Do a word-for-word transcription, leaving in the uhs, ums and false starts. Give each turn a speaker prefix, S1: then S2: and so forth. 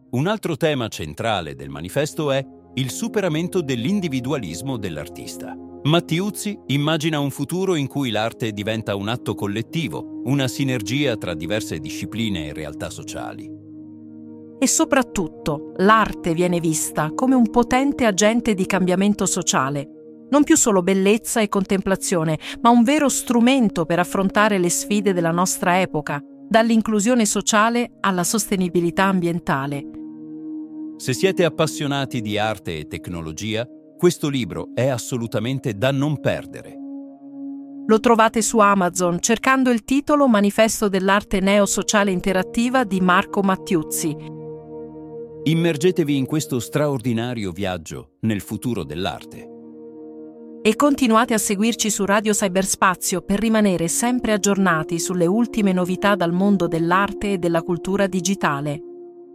S1: Un altro tema centrale del manifesto è il superamento dell'individualismo dell'artista. Mattiuzzi immagina un futuro in cui l'arte diventa un atto collettivo, una sinergia tra diverse discipline e realtà sociali.
S2: E soprattutto, l'arte viene vista come un potente agente di cambiamento sociale, non più solo bellezza e contemplazione, ma un vero strumento per affrontare le sfide della nostra epoca, dall'inclusione sociale alla sostenibilità ambientale.
S1: Se siete appassionati di arte e tecnologia, questo libro è assolutamente da non perdere.
S2: Lo trovate su Amazon cercando il titolo Manifesto dell'arte neosociale interattiva di Marco Mattiuzzi.
S1: Immergetevi in questo straordinario viaggio nel futuro dell'arte.
S2: E continuate a seguirci su Radio Cyberspazio per rimanere sempre aggiornati sulle ultime novità dal mondo dell'arte e della cultura digitale.